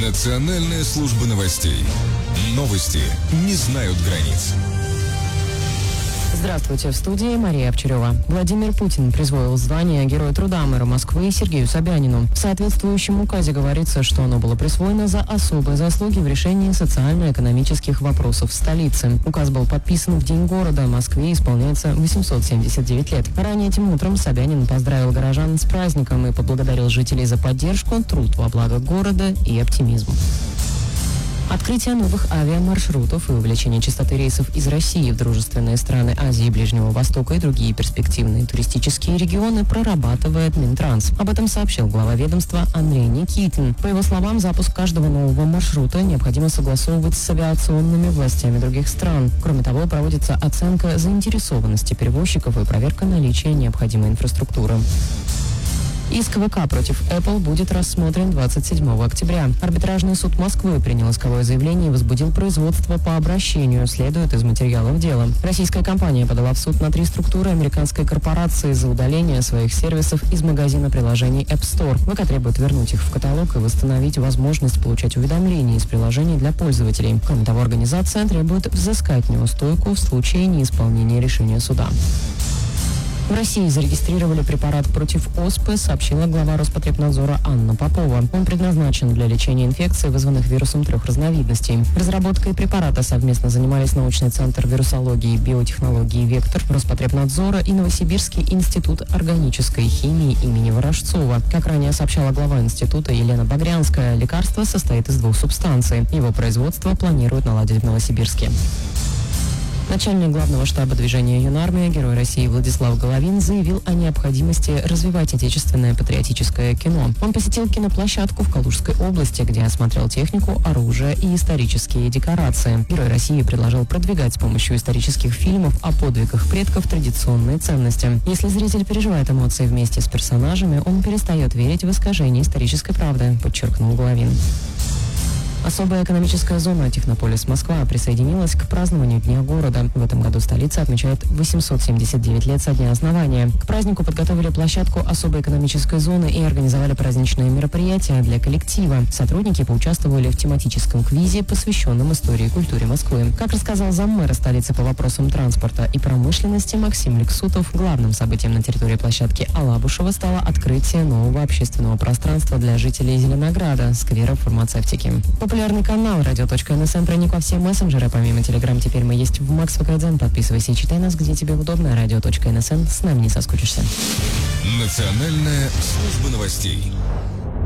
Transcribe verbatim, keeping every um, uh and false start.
Национальная служба новостей. Новости не знают границ. Здравствуйте, в студии Мария Овчарева. Владимир Путин присвоил звание Героя труда мэра Москвы Сергею Собянину. В соответствующем указе говорится, что оно было присвоено за особые заслуги в решении социально-экономических вопросов в столице. Указ был подписан в День города. Москве исполняется восемьсот семьдесят девять лет. Ранее этим утром Собянин поздравил горожан с праздником и поблагодарил жителей за поддержку, труд во благо города и оптимизм. Открытие новых авиамаршрутов и увеличение частоты рейсов из России в дружественные страны Азии, Ближнего Востока и другие перспективные туристические регионы прорабатывает Минтранс. Об этом сообщил глава ведомства Андрей Никитин. По его словам, запуск каждого нового маршрута необходимо согласовывать с авиационными властями других стран. Кроме того, проводится оценка заинтересованности перевозчиков и проверка наличия необходимой инфраструктуры. Иск ВК против Apple будет рассмотрен двадцать седьмого октября. Арбитражный суд Москвы принял исковое заявление и возбудил производство по обращению, следует из материалов дела. Российская компания подала в суд на три структуры американской корпорации за удаление своих сервисов из магазина приложений App Store. ВК требует вернуть их в каталог и восстановить возможность получать уведомления из приложений для пользователей. Кроме того, организация требует взыскать неустойку в случае неисполнения решения суда. В России зарегистрировали препарат против оспы, сообщила глава Роспотребнадзора Анна Попова. Он предназначен для лечения инфекций, вызванных вирусом трех разновидностей. Разработкой препарата совместно занимались научный центр вирусологии и биотехнологии «Вектор» Роспотребнадзора и Новосибирский институт органической химии имени Ворожцова. Как ранее сообщала глава института Елена Багрянская, лекарство состоит из двух субстанций. Его производство планируют наладить в Новосибирске. Начальник главного штаба движения «Юнармия», герой России Владислав Головин заявил о необходимости развивать отечественное патриотическое кино. Он посетил киноплощадку в Калужской области, где осмотрел технику, оружие и исторические декорации. Герой России предложил продвигать с помощью исторических фильмов о подвигах предков традиционные ценности. Если зритель переживает эмоции вместе с персонажами, он перестает верить в искажение исторической правды, подчеркнул Головин. Особая экономическая зона «Технополис Москва» присоединилась к празднованию Дня города. В этом году столица отмечает восемьсот семьдесят девять лет со дня основания. К празднику подготовили площадку особой экономической зоны и организовали праздничные мероприятия для коллектива. Сотрудники поучаствовали в тематическом квизе, посвященном истории и культуре Москвы. Как рассказал заммэра столицы по вопросам транспорта и промышленности Максим Лексутов, главным событием на территории площадки Алабушева стало открытие нового общественного пространства для жителей Зеленограда – сквера фармацевтики. Популярный канал радио.нсн проник во все мессенджеры. Помимо Телеграм, теперь мы есть в Макс ВК. Подписывайся и читай нас, где тебе удобно. Радио.нсн. С нами не соскучишься. Национальная служба новостей.